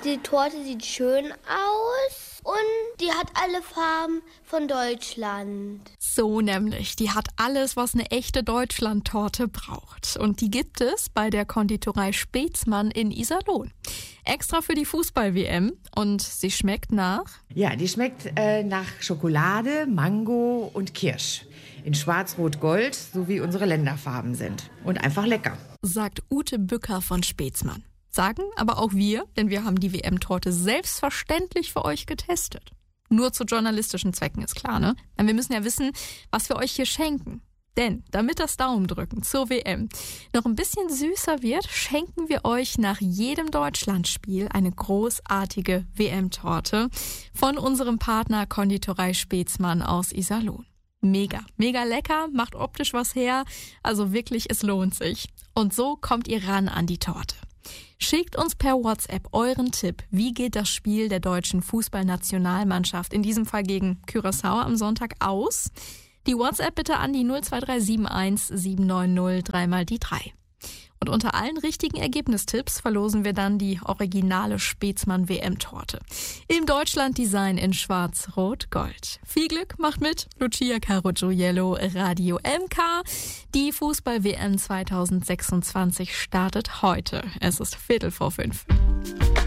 Die Torte sieht schön aus und die hat alle Farben von Deutschland. So nämlich, die hat alles, was eine echte Deutschland-Torte braucht. Und die gibt es bei der Konditorei Spetzmann in Iserlohn. Extra für die Fußball-WM. Und sie schmeckt nach? Ja, die schmeckt nach Schokolade, Mango und Kirsch. In Schwarz-Rot-Gold, so wie unsere Länderfarben sind. Und einfach lecker. Sagt Ute Bücker von Spetzmann. Sagen aber auch wir, denn wir haben die WM-Torte selbstverständlich für euch getestet. Nur zu journalistischen Zwecken ist klar, ne? Denn wir müssen ja wissen, was wir euch hier schenken. Denn damit das Daumendrücken zur WM noch ein bisschen süßer wird, schenken wir euch nach jedem Deutschlandspiel eine großartige WM-Torte von unserem Partner Konditorei Spetzmann aus Iserlohn. Mega, mega lecker, macht optisch was her, also wirklich, es lohnt sich. Und so kommt ihr ran an die Torte. Schickt uns per WhatsApp euren Tipp, wie geht das Spiel der deutschen Fußballnationalmannschaft, in diesem Fall gegen Curaçao am Sonntag, aus. Die WhatsApp bitte an die 02371 790 3x3. Und unter allen richtigen Ergebnistipps verlosen wir dann die originale Spetzmann WM-Torte. Im Deutschland-Design in Schwarz-Rot-Gold. Viel Glück, macht mit. Lucia Caruggiello, Radio MK. Die Fußball-WM 2026 startet heute. Es ist 4:45.